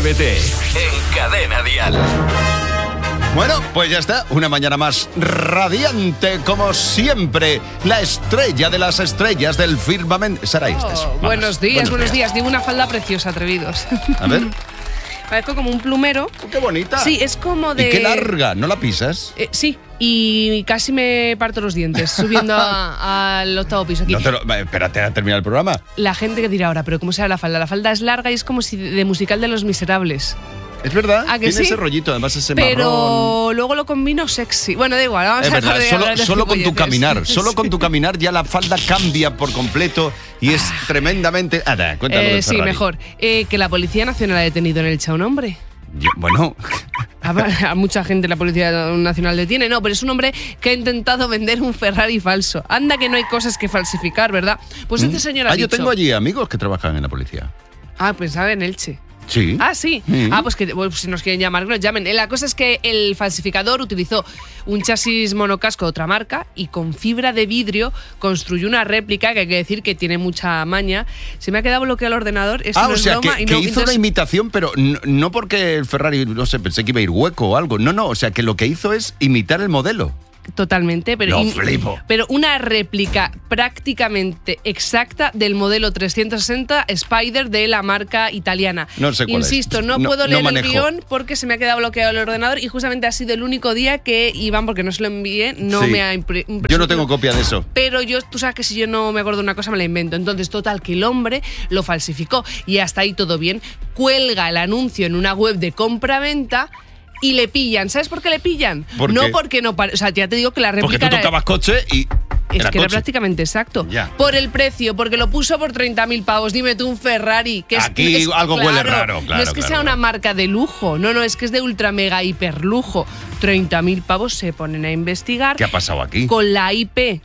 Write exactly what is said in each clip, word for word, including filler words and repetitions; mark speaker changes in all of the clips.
Speaker 1: Atrévete en Cadena Dial.
Speaker 2: Bueno, pues ya está, una mañana más radiante, como siempre, la estrella de las estrellas del firmamento. Sara Istas.
Speaker 3: Oh, buenos días, buenos, buenos días. días. Digo una falda preciosa, atrevidos.
Speaker 2: A ver.
Speaker 3: Parezco como un plumero.
Speaker 2: Oh, ¡qué bonita!
Speaker 3: Sí, es como de...
Speaker 2: ¿Y qué larga? ¿No la pisas?
Speaker 3: Eh, sí, y casi me parto los dientes subiendo a, al octavo piso aquí.
Speaker 2: No te lo, espérate a terminar el programa.
Speaker 3: La gente que dirá ahora, pero ¿cómo será la falda? La falda es larga y es como si de musical de Los Miserables.
Speaker 2: Es verdad,
Speaker 3: ¿A que
Speaker 2: tiene
Speaker 3: sí?
Speaker 2: ese rollito, además ese
Speaker 3: Pero
Speaker 2: marrón.
Speaker 3: luego lo combino sexy. Bueno, da igual, vamos
Speaker 2: es
Speaker 3: a
Speaker 2: verdad,
Speaker 3: dejar de
Speaker 2: solo,
Speaker 3: hablar de
Speaker 2: solo con tu caminar, solo
Speaker 3: sí.
Speaker 2: con tu caminar ya la falda cambia por completo y es tremendamente... Ah, da, cuéntalo
Speaker 3: eh,
Speaker 2: del
Speaker 3: Sí,
Speaker 2: Ferrari.
Speaker 3: mejor. Eh, que la Policía Nacional ha detenido en Elche a un hombre.
Speaker 2: Yo, bueno...
Speaker 3: A, a mucha gente la Policía Nacional detiene, no, pero es un hombre que ha intentado vender un Ferrari falso. Anda que no hay cosas que falsificar, ¿verdad? Pues este señor ha
Speaker 2: Ah,
Speaker 3: dicho...
Speaker 2: yo tengo allí amigos que trabajan en la policía.
Speaker 3: Ah, pensaba en Elche.
Speaker 2: Sí.
Speaker 3: Ah, sí.
Speaker 2: Mm.
Speaker 3: Ah, pues que pues, si nos quieren llamar, que nos llamen. La cosa es que el falsificador utilizó un chasis monocasco de otra marca y con fibra de vidrio construyó una réplica que hay que decir que tiene mucha maña. Se me ha quedado bloqueado el ordenador. Esto
Speaker 2: Ah,
Speaker 3: no
Speaker 2: o
Speaker 3: es
Speaker 2: sea,
Speaker 3: broma,
Speaker 2: que,
Speaker 3: y
Speaker 2: que
Speaker 3: no,
Speaker 2: hizo
Speaker 3: entonces,
Speaker 2: una imitación, pero no, no porque el Ferrari, no sé, pensé que iba a ir hueco o algo. No, no, o sea, que lo que hizo es imitar el modelo.
Speaker 3: Totalmente, pero,
Speaker 2: Lo
Speaker 3: in-
Speaker 2: flipo.
Speaker 3: pero una réplica prácticamente exacta del modelo trescientos sesenta Spider de la marca italiana.
Speaker 2: No sé cuál es.
Speaker 3: Insisto, no,
Speaker 2: No-
Speaker 3: puedo
Speaker 2: no
Speaker 3: leer el
Speaker 2: manejo.
Speaker 3: guión porque se me ha quedado bloqueado el ordenador y justamente ha sido el único día que Iván, porque no se lo envié, no
Speaker 2: Sí.
Speaker 3: me ha impre- impresionado.
Speaker 2: Yo no tengo copia de eso.
Speaker 3: Pero yo, tú sabes que si yo no me acuerdo de una cosa me la invento. Entonces, total, que el hombre lo falsificó y hasta ahí todo bien. Cuelga el anuncio en una web de compra-venta y le pillan. ¿Sabes por qué le pillan?
Speaker 2: ¿Por
Speaker 3: no
Speaker 2: qué?
Speaker 3: porque no... pare- O sea, ya te digo que la réplica
Speaker 2: Porque tú
Speaker 3: era-
Speaker 2: tocabas coche y...
Speaker 3: es
Speaker 2: era
Speaker 3: que era
Speaker 2: coche.
Speaker 3: prácticamente exacto.
Speaker 2: Ya.
Speaker 3: Por el precio, porque lo puso por treinta mil pavos. Dime tú, un Ferrari. Que es,
Speaker 2: Aquí
Speaker 3: es-
Speaker 2: algo huele raro,
Speaker 3: No
Speaker 2: claro,
Speaker 3: es que
Speaker 2: claro,
Speaker 3: sea una
Speaker 2: claro.
Speaker 3: marca de lujo. No, no, es que es de ultra mega hiper lujo. treinta mil pavos se ponen a investigar.
Speaker 2: ¿Qué ha pasado aquí?
Speaker 3: Con la I P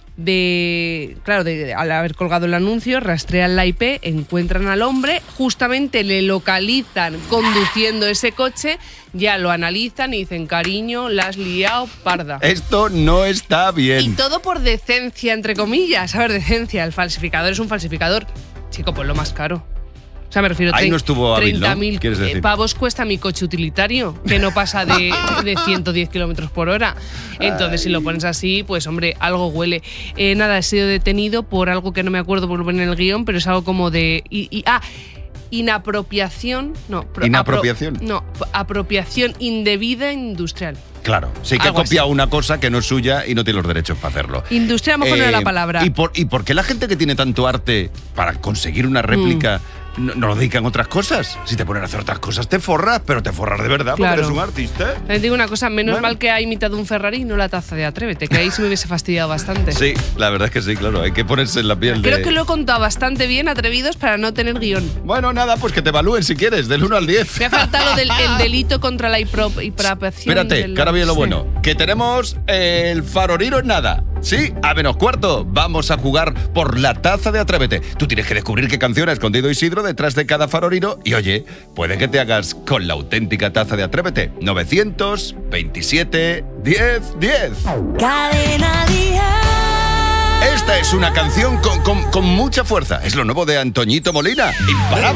Speaker 3: de... Claro, de, de- al haber colgado el anuncio, rastrean la I P, encuentran al hombre, justamente le localizan conduciendo ese coche, ya lo analizan y dicen, cariño, la has liado parda.
Speaker 2: Esto no está
Speaker 3: Y
Speaker 2: bien.
Speaker 3: todo por decencia, entre comillas. A ver, decencia. El falsificador es un falsificador. Chico, pues lo más caro. O sea, me refiero a
Speaker 2: Ahí no estuvo hábil, ¿no?
Speaker 3: treinta mil
Speaker 2: ¿Quieres decir?
Speaker 3: pavos cuesta mi coche utilitario, que no pasa de, de ciento diez kilómetros por hora. Entonces, si lo pones así, pues hombre, algo huele. Eh, nada, he sido detenido por algo que no me acuerdo por poner en el guión, pero es algo como de... Y, y- ah, inapropiación... No, pro-
Speaker 2: ¿Inapropiación?
Speaker 3: apro- no, apropiación indebida industrial.
Speaker 2: Claro, sí que ha
Speaker 3: Algo así.
Speaker 2: copiado una cosa que no es suya y no tiene los derechos para hacerlo.
Speaker 3: Industria a lo mejor no era la palabra.
Speaker 2: ¿Y por, ¿Y por qué la gente que tiene tanto arte para conseguir una réplica
Speaker 3: Mm.
Speaker 2: no, no lo dedican a otras cosas? Si te ponen a hacer otras cosas te forras, pero te forras de verdad
Speaker 3: Claro.
Speaker 2: porque eres un artista.
Speaker 3: Les digo una cosa, menos
Speaker 2: Bueno.
Speaker 3: mal que ha imitado un Ferrari y no la taza de Atrévete, que ahí se me hubiese fastidiado bastante.
Speaker 2: Sí, la verdad es que sí, claro, hay que ponerse en la piel de...
Speaker 3: Creo que lo he contado bastante bien, atrevidos, para no tener guión.
Speaker 2: Bueno, nada, pues que te evalúen si quieres, del uno al diez.
Speaker 3: Me ha faltado lo del el delito contra la hipro- hipropiación.
Speaker 2: Espérate,
Speaker 3: del-
Speaker 2: que ahora viene lo
Speaker 3: sí.
Speaker 2: bueno. Que tenemos el faroriro en nada. Sí, a menos cuarto. Vamos a jugar por la taza de Atrévete. Tú tienes que descubrir qué canción ha escondido Isidro detrás de cada faroriro. Y oye, puede que te hagas con la auténtica taza de Atrévete. novecientos veintisiete diez diez.
Speaker 4: Cadena Dial.
Speaker 2: Esta es una canción con, con, con mucha fuerza. Es lo nuevo de Antoñito Molina. Imparable.